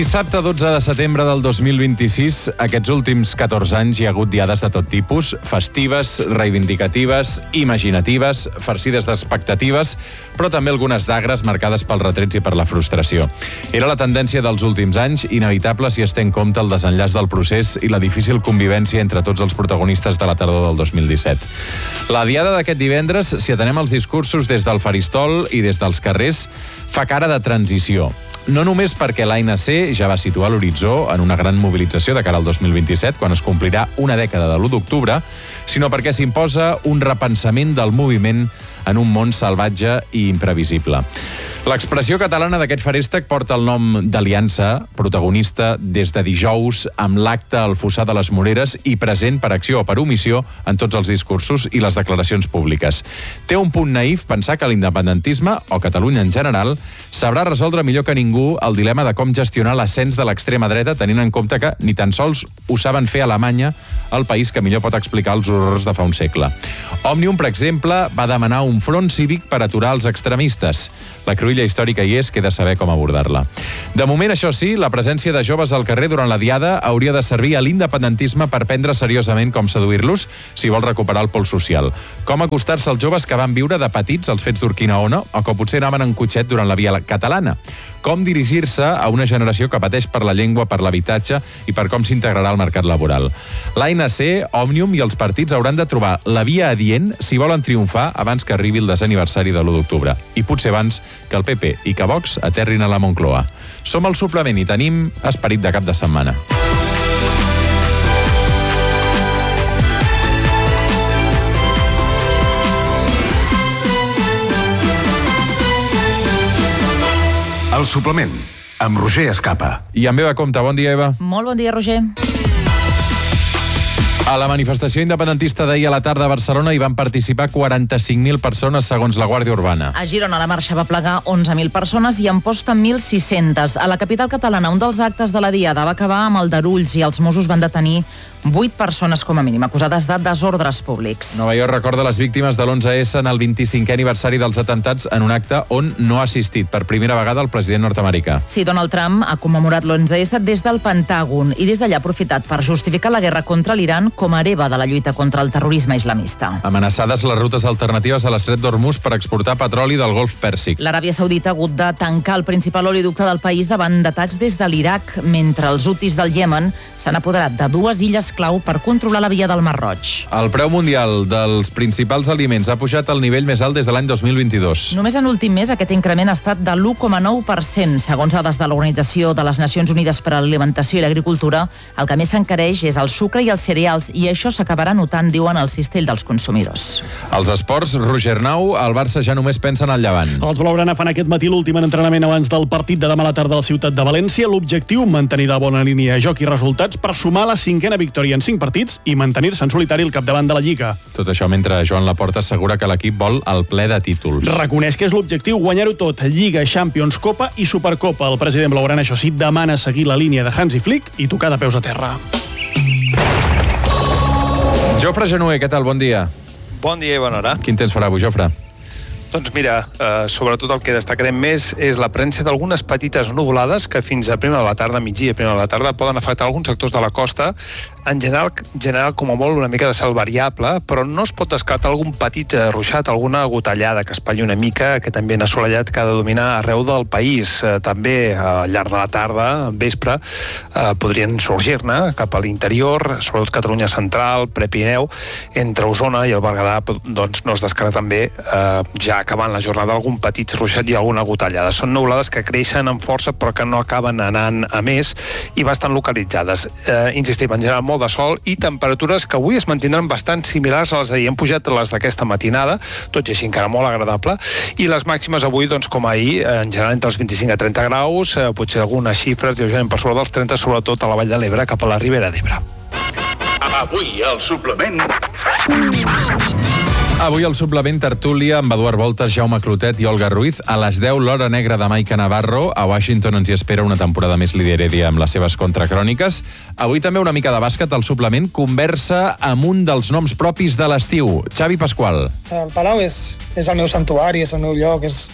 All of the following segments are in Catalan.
Dissabte 12 de setembre del 2026, aquests últims 14 anys hi ha hagut diades de tot tipus, festives, reivindicatives, imaginatives, farcides d'expectatives, però també algunes d'agres marcades pels retrets i per la frustració. Era la tendència dels últims anys, inevitable si es té en compte el desenllaç del procés i la difícil convivència entre tots els protagonistes de la tardor del 2017. La diada d'aquest divendres, si atenem els discursos des del faristol i des dels carrers, fa cara de transició. No només perquè l'ANC ja va situar l'horitzó en una gran mobilització de cara al 2027, quan es complirà una dècada de l'1 d'octubre, sinó perquè s'imposa un repensament del moviment en un món salvatge i imprevisible. L'expressió catalana d'aquest farèstec porta el nom d'Aliança, protagonista des de dijous amb l'acte al Fossar de les Moreres i present per acció o per omissió en tots els discursos i les declaracions públiques. Té un punt naïf pensar que l'independentisme, o Catalunya en general, sabrà resoldre millor que ningú el dilema de com gestionar l'ascens de l'extrema dreta, tenint en compte que ni tan sols ho saben fer a Alemanya, el país que millor pot explicar els horrors de fa un segle. Òmnium, per exemple, va demanar un front cívic per aturar els extremistes. La cruïlla històrica hi és, queda saber com abordar-la. De moment, això sí, la presència de joves al carrer durant la diada hauria de servir a l'independentisme per prendre seriosament com seduir-los si vol recuperar el pols social. Com acostar-se als joves que van viure de petits els fets d'Urquinaona o que potser anaven en cotxet durant la via catalana. Com dirigir-se a una generació que pateix per la llengua, per l'habitatge i per com s'integrarà al mercat laboral. L'ANC, Òmnium i els partits hauran de trobar la via adient si volen triomfar abans que arribi el desaniversari de l'1 d'octubre. I potser abans que el PP i que Vox aterrin a la Moncloa. Som al suplement i tenim esperit de cap de setmana. El suplement, amb Roger Escapa. I amb Eva Compte. Bon dia, Eva. Molt bon dia, Roger. A la manifestació independentista d'ahir a la tarda a Barcelona hi van participar 45.000 persones, segons la Guàrdia Urbana. A Girona la marxa va plegar 11.000 persones i Amposta 1.600. A la capital catalana, un dels actes de la diada va acabar amb aldarulls i els Mossos van detenir 8 persones com a mínim, acusades de desordres públics. Nova York recorda les víctimes de l'11S en el 25è aniversari dels atemptats en un acte on no ha assistit per primera vegada el president nord-americà. Sí, Donald Trump ha commemorat l'11S des del Pentàgon i des d'allà ha aprofitat per justificar la guerra contra l'Iran com a hereva de la lluita contra el terrorisme islamista. Amenaçades les rutes alternatives a l'estret d'Hormuz per exportar petroli del Golf Pèrsic. L'Aràbia Saudita ha hagut de tancar el principal oleoducte del país davant d'atacs des de l'Iraq, mentre els hutis del Iemen s'han apoderat de 2 illes clau per controlar la via del Mar Roig. El preu mundial dels principals aliments ha pujat al nivell més alt des de l'any 2022. Només en l'últim mes aquest increment ha estat de l'1,9%. Segons dades de l'Organització de les Nacions Unides per a l'Alimentació i l'Agricultura, el que més s'encareix és el sucre i els cereals i això s'acabarà notant, diuen, al cistell dels consumidors. Els esports, Roger Nau, el Barça ja només pensa en el Llevant. Els blaugrana fan aquest matí l'últim entrenament abans del partit de demà a la tarda a la ciutat de València. L'objectiu, mantenir la bona línia de joc i resultats per sumar la 5a victòria en 5 partits i mantenir-se en solitari al capdavant de la Lliga. Tot això mentre Joan Laporta assegura que l'equip vol el ple de títols. Reconeix que és l'objectiu guanyar-ho tot, Lliga, Champions, Copa i Supercopa. El president blaugrana, això sí, demana seguir la línia de Hansi Flick i tocar de peus a terra. Jofre Genuer, què tal? Bon dia. Bon dia i bona hora. Quin temps farà avui, Jofre? Doncs mira, sobretot el que destacarem més és la presència d'algunes petites nuvolades que fins a primera de la tarda, migdia i primera de la tarda, poden afectar alguns sectors de la costa. En general, com a molt, una mica de cel variable, però no es pot descartar algun petit ruixat, alguna gotellada que espatlli una mica, aquest ambient assolellat que ha de dominar arreu del país. També al llarg de la tarda, vespre, podrien sorgir-ne cap a l'interior, sobretot Catalunya central, Prepirineu, entre Osona i el Berguedà, doncs no es descarta també ja acabant la jornada algun petit ruixat i alguna gotellada. Són nuvolades que creixen amb força però que no acaben anant a més i bastant localitzades. Insistim, en general molt de sol i temperatures que avui es mantindran bastant similars a les d'ahir. Han pujat les d'aquesta matinada, tot i així encara molt agradable, i les màximes avui, doncs com ahir, en general entre els 25 a 30 graus, potser algunes xifres lleugerament per sobre dels 30, sobretot a la Vall de l'Ebre, cap a la Ribera d'Ebre. Avui al suplement... Avui el suplement tertúlia amb Eduard Voltas, Jaume Clotet i Olga Ruiz. A les 10, l'Hora Negra de Maica Navarro. A Washington ens hi espera una temporada més Lídia Heredia amb les seves contracròniques. Avui també una mica de bàsquet al suplement. Conversa amb un dels noms propis de l'estiu, Xavi Pasqual. El Palau és el meu santuari, és el meu lloc, és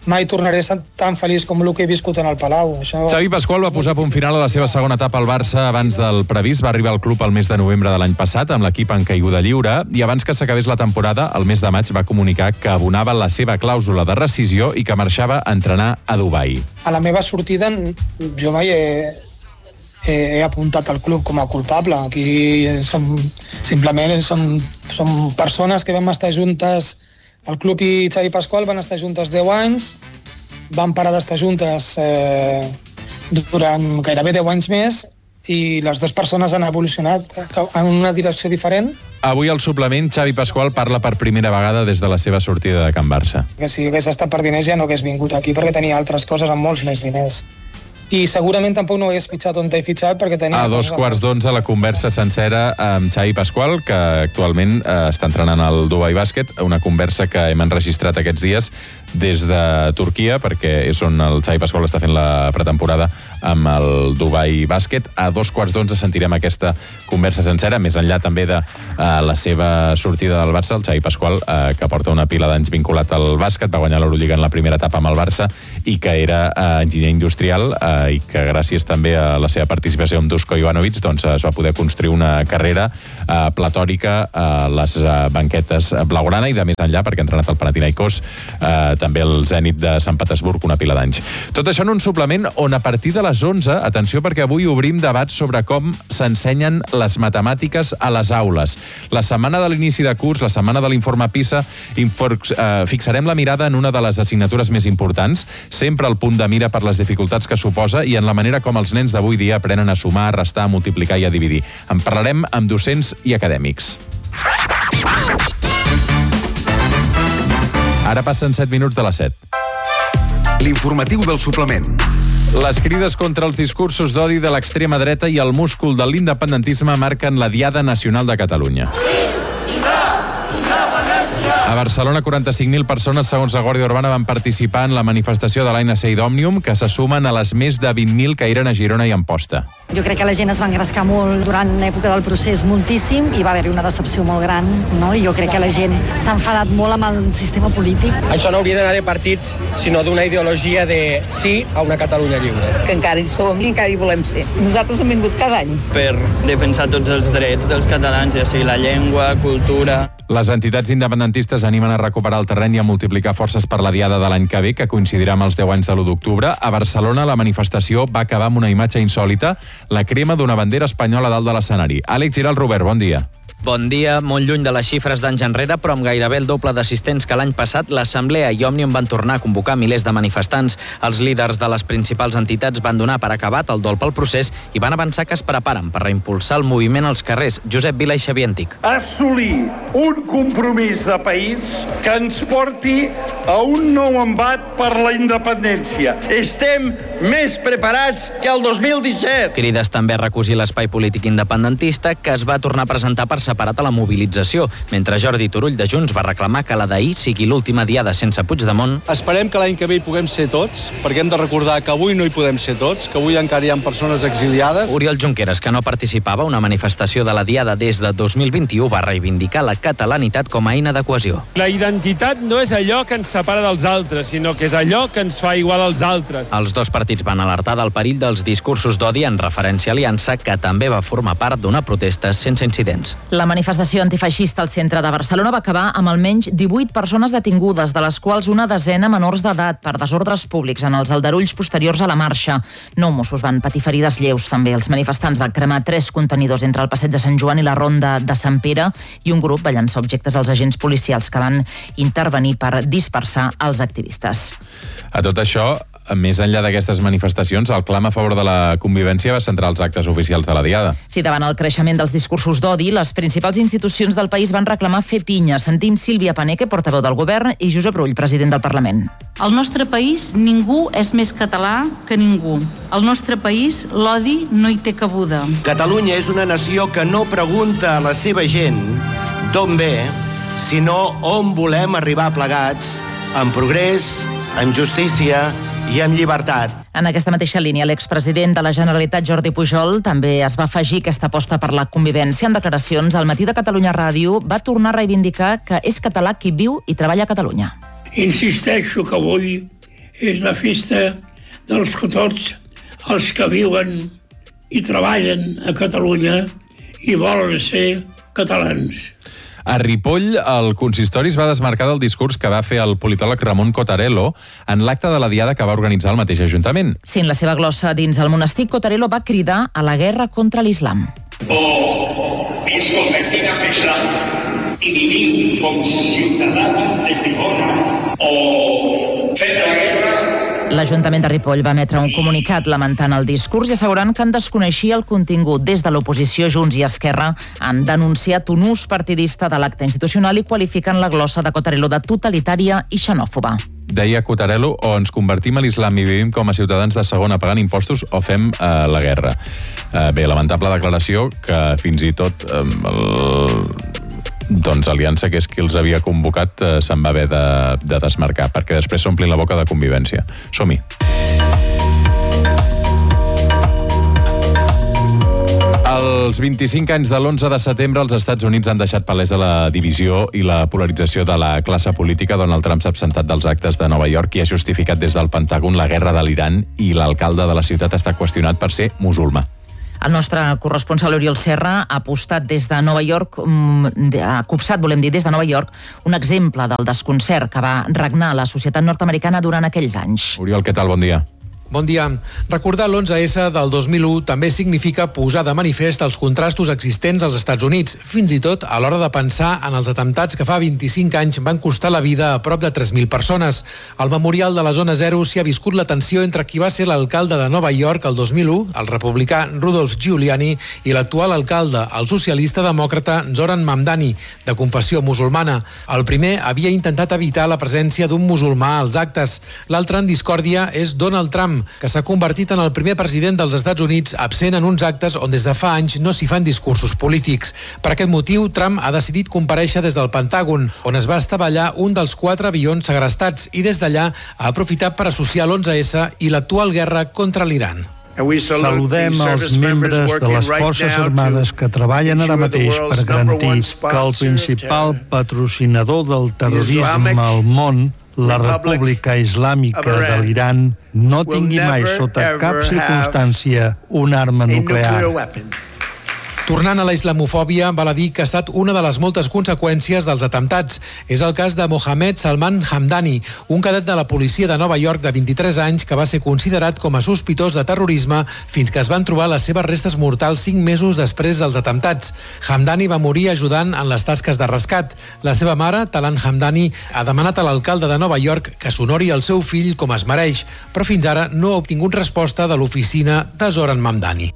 mai tornaré tan feliç com el que he viscut en el Palau. Xavi Pasqual va posar punt final a la seva segona etapa al Barça abans del previst. Va arribar al club el mes de novembre de l'any passat amb l'equip en caiguda lliure i abans que s'acabés la temporada, el mes de maig va comunicar que abonava la seva clàusula de rescisió i que marxava a entrenar a Dubai. A la meva sortida jo mai he apuntat al club com a culpable. Aquí simplement som persones que vam estar juntes. El club i Xavi Pasqual van estar juntes 10 anys, van parar d'estar juntes durant gairebé 10 anys més i les dues persones han evolucionat en una direcció diferent. Avui al suplement, Xavi Pasqual parla per primera vegada des de la seva sortida de Can Barça. Que si hagués estat per diners ja no hagués vingut aquí perquè tenia altres coses amb molts més diners. I segurament tampoc no hagués fitxat on he fitxat perquè tenia... A 2:15 la conversa sencera amb Xavi Pasqual, que actualment està entrenant al Dubai Bàsquet, una conversa que hem enregistrat aquests dies des de Turquia, perquè és on el Xavi Pasqual està fent la pretemporada amb el Dubai Bàsquet. A 2:15 sentirem aquesta conversa sencera, més enllà també de la seva sortida del Barça, el Xavi Pasqual, que porta una pila d'anys vinculat al bàsquet, va guanyar l'Eurolliga en la primera etapa amb el Barça i que era enginyer industrial i que gràcies també a la seva participació amb Dusko Ivanovic doncs es va poder construir una carrera platòrica a les banquetes blaugrana i de més enllà, perquè ha entrenat el Panathinaikos, també el Zenit de Sant Petersburg, una pila d'anys. Tot això en un suplement on a partir de les 11, atenció perquè avui obrim debats sobre com s'ensenyen les matemàtiques a les aules. La setmana de l'inici de curs, la setmana de l'informe PISA, fixarem la mirada en una de les assignatures més importants, sempre el punt de mira per les dificultats que suposa i en la manera com els nens d'avui dia aprenen a sumar, a restar, a multiplicar i a dividir. En parlarem amb docents i acadèmics. Ara passen 7 minuts de les 7. L'informatiu del suplement. Les crides contra els discursos d'odi de l'extrema dreta i el múscul de l'independentisme marquen la Diada Nacional de Catalunya. A Barcelona, 45.000 persones, segons la Guàrdia Urbana, van participar en la manifestació de l'ANC i d'Òmnium, que se sumen a les més de 20.000 que eren a Girona i Amposta. Jo crec que la gent es va engrescar molt durant l'època del procés, moltíssim, i va haver-hi una decepció molt gran, no? I jo crec que la gent s'ha enfadat molt amb el sistema polític. Això no hauria d'anar de partits, sinó d'una ideologia de sí a una Catalunya lliure. Que encara hi som i encara hi volem ser. Nosaltres hem vingut cada any. Per defensar tots els drets dels catalans, ja sigui la llengua, cultura... Les entitats independentistes animen a recuperar el terreny i a multiplicar forces per la Diada de l'any que ve, que coincidirà amb els 10 anys de l'1 d'octubre. A Barcelona, la manifestació va acabar amb una imatge insòlita, la crema d'una bandera espanyola dalt de l'escenari. Àlex Giral, Robert, bon dia. Bon dia. Molt lluny de les xifres d'anys enrere, però amb gairebé el doble d'assistents que l'any passat, l'Assemblea i Òmnium van tornar a convocar milers de manifestants. Els líders de les principals entitats van donar per acabat el dol pel procés i van avançar que es preparen per reimpulsar el moviment als carrers. Josep Vila i Xavier Antic. Assolir un compromís de país que ens porti a un nou embat per la independència. Estem més preparats que el 2017. Crides també a recosir l'espai polític independentista, que es va tornar a presentar per separat a la mobilització, mentre Jordi Turull de Junts va reclamar que la d'ahir sigui l'última diada sense Puigdemont. Esperem que l'any que ve hi puguem ser tots, perquè hem de recordar que avui no hi podem ser tots, que avui encara hi ha persones exiliades. Oriol Junqueras, que no participava a una manifestació de la diada des de 2021, va reivindicar la catalanitat com a eina de cohesió. La identitat no és allò que ens separa dels altres, sinó que és allò que ens fa igual als altres. Els dos partits van alertar del perill dels discursos d'odi en referència a Aliança, que també va formar part d'una protesta sense incidents. La manifestació antifeixista al centre de Barcelona va acabar amb almenys 18 persones detingudes, de les quals una desena menors d'edat per desordres públics en els aldarulls posteriors a la marxa. 9 Mossos van patir ferides lleus també. Els manifestants van cremar 3 contenidors entre el passeig de Sant Joan i la ronda de Sant Pere i un grup va llançar objectes als agents policials que van intervenir per dispersar els activistes. A tot això, més enllà d'aquestes manifestacions, el clam a favor de la convivència va centrar els actes oficials de la Diada. Sí, davant el creixement dels discursos d'odi, les principals institucions del país van reclamar fer pinya. Sentim Sílvia Paneque, portaveu del govern, i Josep Rull, president del Parlament. Al nostre país ningú és més català que ningú. Al nostre país l'odi no hi té cabuda. Catalunya és una nació que no pregunta a la seva gent d'on ve, sinó on volem arribar plegats, amb progrés, amb justícia i amb llibertat. En aquesta mateixa línia, l'expresident de la Generalitat, Jordi Pujol, també es va afegir aquesta aposta per la convivència. En declaracions al Matí de Catalunya Ràdio va tornar a reivindicar que és català qui viu i treballa a Catalunya. Insisteixo que vull és la festa dels tots els que viuen i treballen a Catalunya i volen ser catalans. A Ripoll, el consistori es va desmarcar del discurs que va fer el politòleg Ramon Cottarello en l'acte de la diada que va organitzar el mateix Ajuntament. Sí, en la seva glossa dins el monestir, Cottarello va cridar a la guerra contra l'islam. Ens convertim en l'islam i vivim com ciutadans des de fora o fent la guerra. L'Ajuntament de Ripoll va emetre un comunicat lamentant el discurs i assegurant que en desconeixia el contingut. Des de l'oposició, Junts i Esquerra han denunciat un ús partidista de l'acte institucional i qualificant la glossa de Cottarello de totalitària i xenòfoba. Deia Cottarello, o ens convertim a l'islam i vivim com a ciutadans de segona pagant impostos o fem la guerra. Bé, lamentable declaració que fins i tot Aliança, que és qui els havia convocat, se'n va haver de desmarcar, perquè després s'omplin la boca de convivència. Som-hi. Els 25 anys de l'11 de setembre als Estats Units han deixat palesa la divisió i la polarització de la classe política. Donald Trump s'ha absentat dels actes de Nova York i ha justificat des del Pentàgon la guerra de l'Iran, i l'alcalde de la ciutat està qüestionat per ser musulmà. El nostre corresponsal Oriol Serra ha copsat des de Nova York, des de Nova York, un exemple del desconcert que va regnar a la societat nord-americana durant aquells anys. Oriol, què tal? Bon dia. Bon dia. Recordar l'11S del 2001 també significa posar de manifest els contrastos existents als Estats Units, fins i tot a l'hora de pensar en els atemptats que fa 25 anys van costar la vida a prop de 3.000 persones. Al memorial de la Zona Zero s'hi ha viscut la tensió entre qui va ser l'alcalde de Nova York el 2001, el republicà Rudolph Giuliani, i l'actual alcalde, el socialista demòcrata Zoran Mamdani, de confessió musulmana. El primer havia intentat evitar la presència d'un musulmà als actes. L'altre en discòrdia és Donald Trump, que s'ha convertit en el primer president dels Estats Units absent en uns actes on des de fa anys no s'hi fan discursos polítics. Per aquest motiu, Trump ha decidit comparèixer des del Pentàgon, on es va estavellar un dels 4 avions segrestats, i des d'allà ha aprofitat per associar l'11S i l'actual guerra contra l'Iran. Saludem els membres de les Forces Armades que treballen ara mateix per garantir que el principal patrocinador del terrorisme al món, la República Islàmica de l'Iran, no tingui mai sota cap circumstància una arma nuclear. Tornant a la islamofòbia, val a dir que ha estat una de les moltes conseqüències dels atemptats. És el cas de Mohamed Salman Hamdani, un cadet de la policia de Nova York de 23 anys que va ser considerat com a sospitós de terrorisme fins que es van trobar les seves restes mortals 5 mesos després dels atemptats. Hamdani va morir ajudant en les tasques de rescat. La seva mare, Talan Hamdani, ha demanat a l'alcalde de Nova York que s'honori el seu fill com es mereix, però fins ara no ha obtingut resposta de l'oficina de Zoran Mamdani.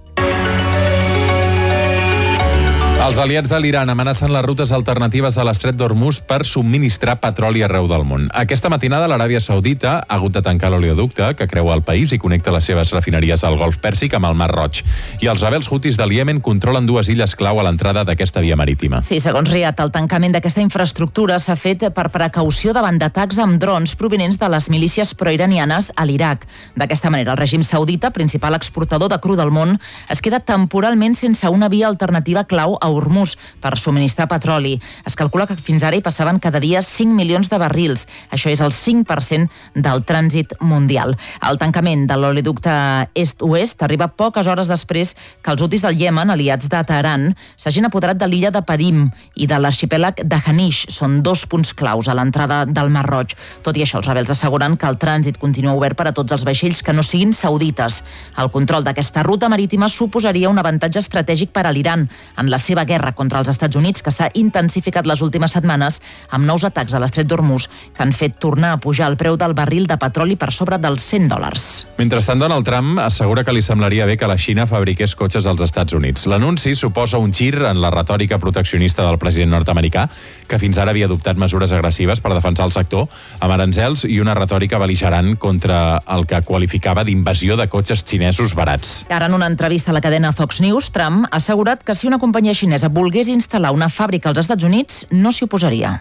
Els aliats de l'Iran amenacen les rutes alternatives a l'estret d'Hormuz per subministrar petroli arreu del món. Aquesta matinada l'Aràbia Saudita ha hagut de tancar l'oleoducte que creua el país i connecta les seves refineries al Golf Pèrsic amb el Mar Roig. I els rebels hutis del Iemen controlen 2 illes clau a l'entrada d'aquesta via marítima. Sí, segons Riad, el tancament d'aquesta infraestructura s'ha fet per precaució davant d'atacs amb drons provinents de les milícies proiranianes a l'Iraq. D'aquesta manera, el règim saudita, principal exportador de cru del món, es queda temporalment sense una via alternativa clau a Hormuz per subministrar petroli. Es calcula que fins ara hi passaven cada dia 5 milions de barrils. Això és el 5% del trànsit mundial. El tancament de l'oleoducte est-oest arriba poques hores després que els hutis del Iemen, aliats de Teheran, s'hagin apoderat de l'illa de Parim i de l'arxipèlag de Hanish. Són 2 punts claus a l'entrada del Mar Roig. Tot i això, els rebels asseguren que el trànsit continua obert per a tots els vaixells que no siguin saudites. El control d'aquesta ruta marítima suposaria un avantatge estratègic per a l'Iran en la seva guerra contra els Estats Units, que s'ha intensificat les últimes setmanes amb nous atacs a l'estret d'Hormuz que han fet tornar a pujar el preu del barril de petroli per sobre dels $100. Mentrestant, Donald Trump assegura que li semblaria bé que la Xina fabriqués cotxes als Estats Units. L'anunci suposa un gir en la retòrica proteccionista del president nord-americà, que fins ara havia adoptat mesures agressives per defensar el sector, amb aranzels i una retòrica bel·ligerant contra el que qualificava d'invasió de cotxes xinesos barats. Ara, en una entrevista a la cadena Fox News, Trump ha assegurat que si una companyia xinesa volgués instal·lar una fàbrica als Estats Units, no s'hi oposaria.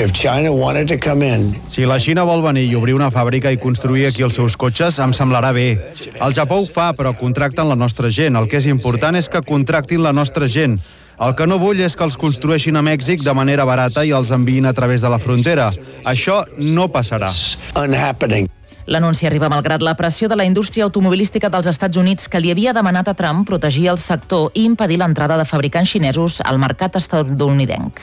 Si la Xina vol venir i obrir una fàbrica i construir aquí els seus cotxes, em semblarà bé. El Japó ho fa, però contracten la nostra gent. El que és important és que contractin la nostra gent. El que no vull és que els construeixin a Mèxic de manera barata i els enviïn a través de la frontera. Això no passarà. L'anunci arriba malgrat la pressió de la indústria automobilística dels Estats Units, que li havia demanat a Trump protegir el sector i impedir l'entrada de fabricants xinesos al mercat estatunidenc.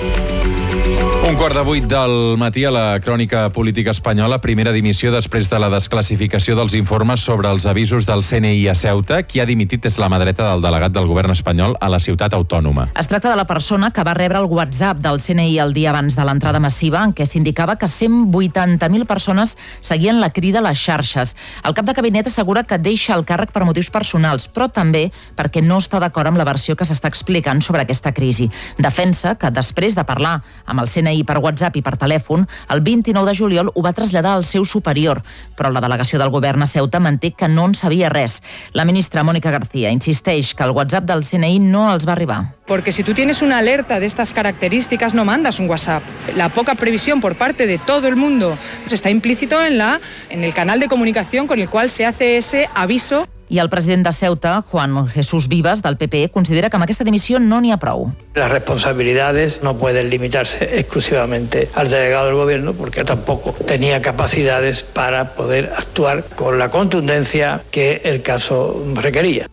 7:15 del matí a la crònica política espanyola. Primera dimissió després de la desclassificació dels informes sobre els avisos del CNI a Ceuta. Qui ha dimitit és la mà dreta del delegat del govern espanyol a la ciutat autònoma. Es tracta de la persona que va rebre el WhatsApp del CNI el dia abans de l'entrada massiva, en què s'indicava que 180.000 persones seguien la crida a les xarxes. El cap de gabinet assegura que deixa el càrrec per motius personals, però també perquè no està d'acord amb la versió que s'està explicant sobre aquesta crisi. Defensa que després de parlar amb el CNI per WhatsApp i per telèfon, el 29 de juliol ho va traslladar al seu superior, però la delegació del govern a Ceuta manté que no en sabia res. La ministra Mónica García insisteix que el WhatsApp del CNI no els va arribar. Porque si tú tienes una alerta de estas características, no mandas un WhatsApp. La poca previsión por parte de todo el mundo está implícito en el canal de comunicación con el cual se hace ese aviso. I el president de Ceuta, Juan Jesús Vivas, del PP, considera que amb aquesta dimissió no n'hi ha prou. Las responsabilidades no pueden limitarse exclusivamente al delegado del gobierno, porque tampoco tenía capacidades para poder actuar con la contundencia que el caso requería.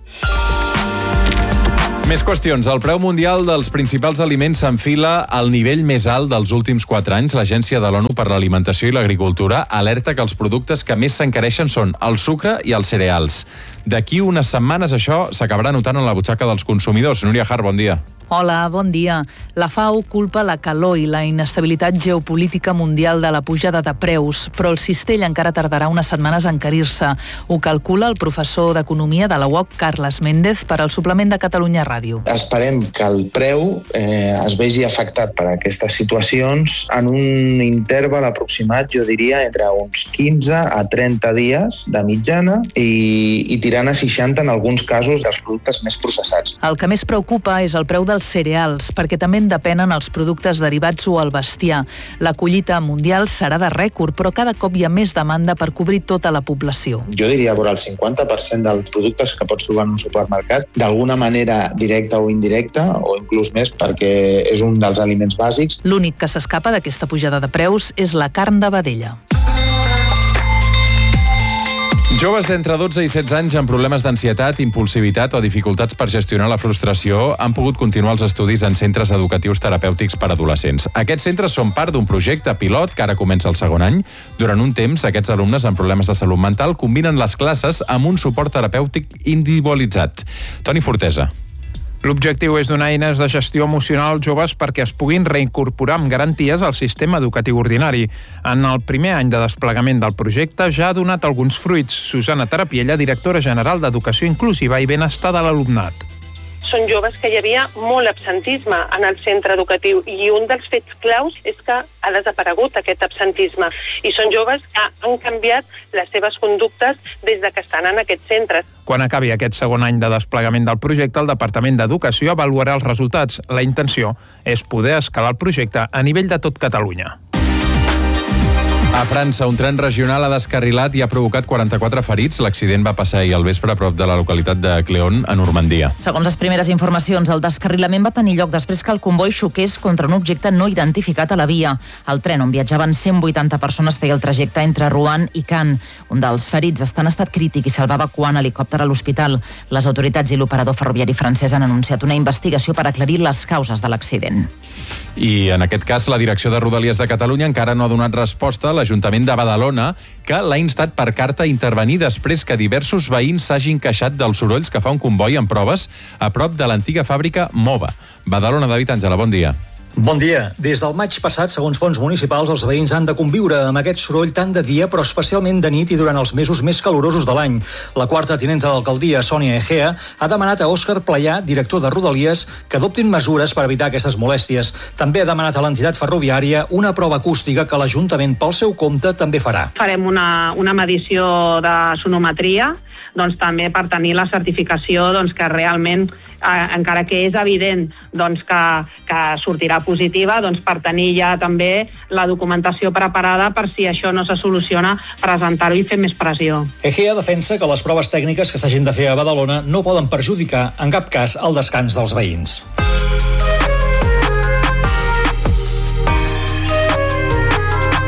Més qüestions. El preu mundial dels principals aliments s'enfila al nivell més alt dels últims 4 anys. L'Agència de l'ONU per l'Alimentació i l'Agricultura alerta que els productes que més s'encareixen són el sucre i els cereals. D'aquí unes setmanes això s'acabarà notant en la butxaca dels consumidors. Núria Har, bon dia. Hola, bon dia. La FAO culpa la calor i la inestabilitat geopolítica mundial de la pujada de preus, però el cistell encara tardarà unes setmanes a encarir-se. Ho calcula el professor d'Economia de la UOC, Carles Méndez, per al suplement de Catalunya Ràdio. Esperem que el preu es vegi afectat per aquestes situacions en un interval aproximat, jo diria, entre uns 15 a 30 dies de mitjana i tirant a 60 en alguns casos dels productes més processats. El que més preocupa és el preu dels cereals, perquè també en depenen els productes derivats o el bestiar. La collita mundial serà de rècord, però cada cop hi ha més demanda per cobrir tota la població. Jo diria vora el 50% dels productes que pots trobar en un supermercat, d'alguna manera directa o indirecta, o inclús més, perquè és un dels aliments bàsics. L'únic que s'escapa d'aquesta pujada de preus és la carn de vedella. Joves d'entre 12 i 16 anys amb problemes d'ansietat, impulsivitat o dificultats per gestionar la frustració han pogut continuar els estudis en centres educatius terapèutics per adolescents. Aquests centres són part d'un projecte pilot que ara comença el segon any. Durant un temps, aquests alumnes amb problemes de salut mental combinen les classes amb un suport terapèutic individualitzat. Toni Fortesa. L'objectiu és donar eines de gestió emocional als joves perquè es puguin reincorporar amb garanties al sistema educatiu ordinari. En el primer any de desplegament del projecte ja ha donat alguns fruits. Susana Tarapiella, directora general d'Educació Inclusiva i Benestar de l'Alumnat. Són joves que hi havia molt absentisme en el centre educatiu i un dels fets claus és que ha desaparegut aquest absentisme i són joves que han canviat les seves conductes des de que estan en aquests centres. Quan acabi aquest segon any de desplegament del projecte, el Departament d'Educació avaluarà els resultats. La intenció és poder escalar el projecte a nivell de tot Catalunya. A França, un tren regional ha descarrilat i ha provocat 44 ferits. L'accident va passar ahir al vespre a prop de la localitat de Cléon, a Normandia. Segons les primeres informacions, el descarrilament va tenir lloc després que el comboi xoqués contra un objecte no identificat a la via. El tren on viatjaven 180 persones feia el trajecte entre Rouen i Cannes. Un dels ferits està en estat crític i se'l va evacuar en helicòpter a l'hospital. Les autoritats i l'operador ferroviari francès han anunciat una investigació per aclarir les causes de l'accident. I en aquest cas, la Direcció de Rodalies de Catalunya encara no ha donat resposta a l'Ajuntament de Badalona, que l'ha instat per carta a intervenir després que diversos veïns s'hagin queixat dels sorolls que fa un comboi en proves a prop de l'antiga fàbrica Mova. Badalona, David Àngela, bon dia. Bon dia. Des del maig passat, segons fons municipals, els veïns han de conviure amb aquest soroll tant de dia, però especialment de nit i durant els mesos més calorosos de l'any. La quarta tinenta d'alcaldia, Sònia Egea, ha demanat a Òscar Playà, director de Rodalies, que adoptin mesures per evitar aquestes molèsties. També ha demanat a l'entitat ferroviària una prova acústica que l'Ajuntament, pel seu compte, també farà. Farem una medició de sonometria, també per tenir la certificació que realment, encara que és evident que sortirà positiva, per tenir ja també la documentació preparada per si això no se soluciona, presentar-ho i fer més pressió. Egea defensa que les proves tècniques que s'hagin de fer a Badalona no poden perjudicar en cap cas el descans dels veïns. La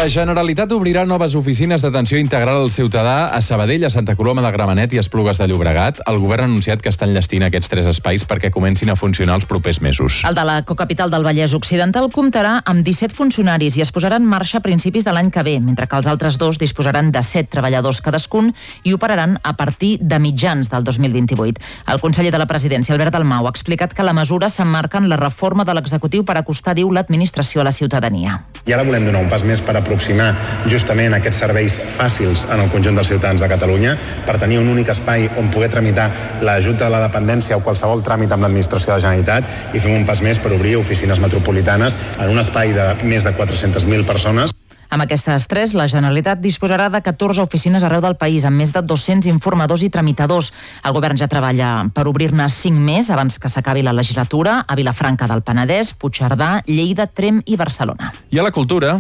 La Generalitat obrirà noves oficines d'atenció integral al ciutadà a Sabadell, a Santa Coloma de Gramenet i a Esplugues de Llobregat. El govern ha anunciat que està enllestint aquests 3 espais perquè comencin a funcionar els propers mesos. El de la cocapital del Vallès Occidental comptarà amb 17 funcionaris i es posarà en marxa a principis de l'any que ve, mentre que els altres 2 disposaran de 7 treballadors cadascun i operaran a partir de mitjans del 2028. El conseller de la Presidència, Albert Dalmau, ha explicat que la mesura s'emmarca en la reforma de l'executiu per acostar, diu, l'administració a la ciutadania. I ara volem donar un pas més per aproximar justament aquests serveis fàcils en el conjunt dels ciutadans de Catalunya, per tenir un únic espai on poder tramitar l'ajut de la dependència o qualsevol tràmit amb l'administració de la Generalitat, i fem un pas més per obrir oficines metropolitanes en un espai de més de 400.000 persones. Amb aquestes 3, la Generalitat disposarà de 14 oficines arreu del país, amb més de 200 informadors i tramitadors. El govern ja treballa per obrir-ne 5 més abans que s'acabi la legislatura, a Vilafranca del Penedès, Puigcerdà, Lleida, Tremp i Barcelona. I a la cultura...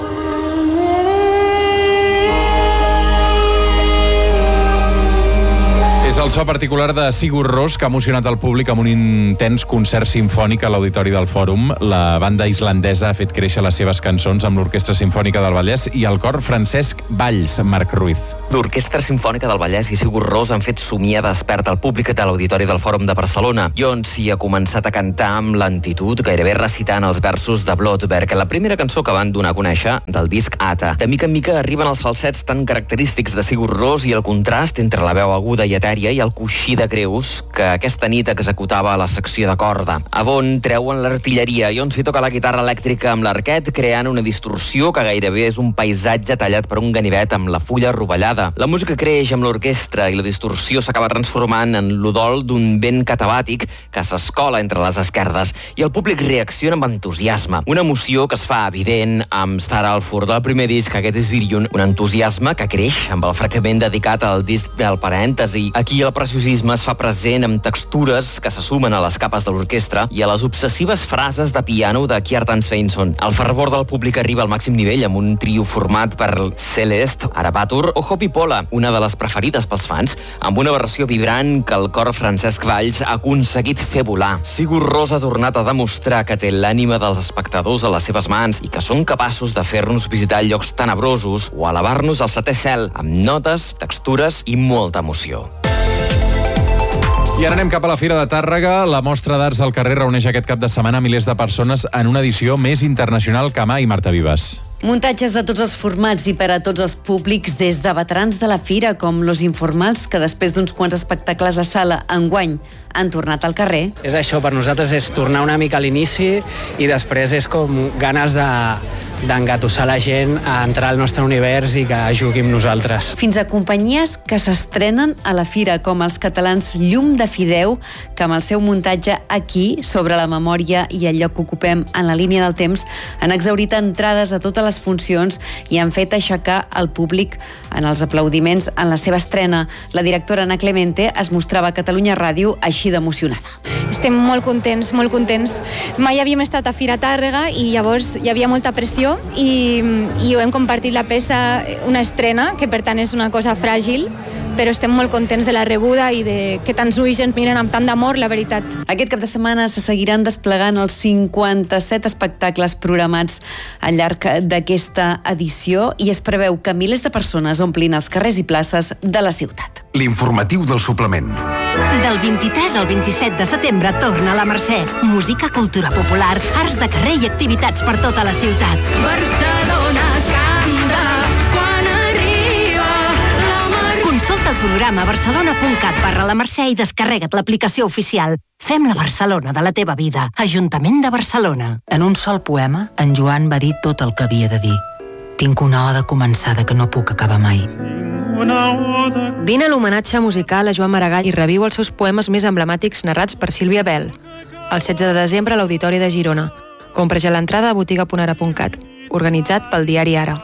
És el so particular de Sigur Rós, que ha emocionat el públic amb un intens concert simfònic a l'Auditori del Fòrum. La banda islandesa ha fet créixer les seves cançons amb l'Orquestra Simfònica del Vallès i el cor Francesc Valls, Marc Ruiz. L'Orquestra Simfònica del Vallès i Sigur Rós han fet somiar despert al públic de l'Auditori del Fòrum de Barcelona, i on s'hi ha començat a cantar amb lentitud, gairebé recitant els versos de Blodberg, la primera cançó que van donar a conèixer del disc Ata. De mica en mica arriben els falsets tan característics de Sigur Rós i el contrast entre la veu aguda i etèria i el coixí de greus que aquesta nit executava a la secció de corda. A Bon treuen l'artilleria i on s'hi toca la guitarra elèctrica amb l'arquet, creant una distorsió que gairebé és un paisatge tallat per un ganivet amb la fulla rovellada. La música creix amb l'orquestra i la distorsió s'acaba transformant en l'udol d'un vent catabàtic que s'escola entre les esquerdes i el públic reacciona amb entusiasme. Una emoció que es fa evident amb Star Alford, del primer disc, aquest és Viryun, un entusiasme que creix amb el fragment dedicat al disc del parèntesi. Aquí el preciosisme es fa present amb textures que se sumen a les capes de l'orquestra i a les obsessives frases de piano de Kjartan Sveinsson. El fervor del públic arriba al màxim nivell amb un trio format per Celeste, Arabatur o Hopi Pola, una de les preferides pels fans, amb una versió vibrant que el cor Francesc Valls ha aconseguit fer volar. Sigur Rós ha tornat a demostrar que té l'ànima dels espectadors a les seves mans i que són capaços de fer-nos visitar llocs tenebrosos o elevar-nos al setè cel amb notes, textures i molta emoció. I ara anem cap a la Fira de Tàrrega. La mostra d'arts al carrer reuneix aquest cap de setmana milers de persones en una edició més internacional que mai, Marta Vives. Muntatges de tots els formats i per a tots els públics, des de veterans de la fira com Los Informals, que després d'uns quants espectacles a sala enguany han tornat al carrer. És això, per nosaltres és tornar una mica a l'inici i després és com ganes d'engatussar la gent a entrar al nostre univers i que jugui amb nosaltres. Fins a companyies que s'estrenen a la fira, com els catalans Llum de Fideu, que amb el seu muntatge Aquí, sobre la memòria i el lloc que ocupem en la línia del temps, han exhaurit entrades a totes les funcions i han fet aixecar el públic en els aplaudiments en la seva estrena. La directora Ana Clemente es mostrava a Catalunya Ràdio així d'emocionada. Estem molt contents, molt contents. Mai havíem estat a Fira Tàrrega i llavors hi havia molta pressió i hem compartit la peça, una estrena, que per tant és una cosa fràgil, però estem molt contents de la rebuda i de que tants ulls ens miren amb tant d'amor, la veritat. Aquest cap de setmana se seguiran desplegant els 57 espectacles programats al llarg d'aquesta edició i es preveu que milers de persones omplin els carrers i places de la ciutat. L'informatiu del suplement. Del 23 al 27 de setembre torna a la Mercè. Música, cultura popular, arts de carrer i activitats per tota la ciutat. Barcelona canta quan arriba la Mercè. Consulta el programa barcelona.cat/la Mercè i descarrega't l'aplicació oficial. Fem la Barcelona de la teva vida. Ajuntament de Barcelona. En un sol poema, en Joan va dir tot el que havia de dir. Tinc una oda començada que no puc acabar mai. Vine a l'homenatge musical a Joan Maragall i reviu els seus poemes més emblemàtics narrats per Sílvia Bell. El 16 de desembre a l'Auditori de Girona. Compra ja l'entrada a botiga.ara.cat. Organitzat pel diari Ara.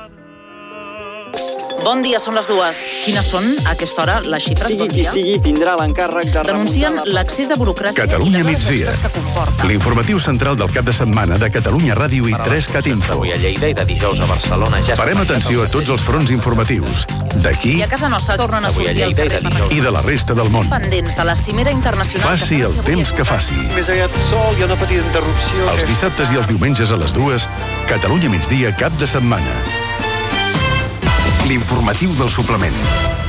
Bon dia, són les 2. Quines són, a aquesta hora, les xifres? Sigui qui sigui, tindrà l'encàrrec de denuncien l'accés de burocràcia Catalunya i les migdia. que comporta. L'informatiu central del cap de setmana de Catalunya Ràdio i 3Cat Info. Avui a Lleida i de dijous a Barcelona. Farem atenció a tots els fronts informatius. D'aquí I a casa nostra tornen a sortir al carrer i de la resta del món. pendents de la cimera internacional. Faci el temps que faci. Més aviat sol, hi ha una petita interrupció. Els dissabtes i els diumenges a les 2, Catalunya migdia cap de setmana. L'informatiu del suplement.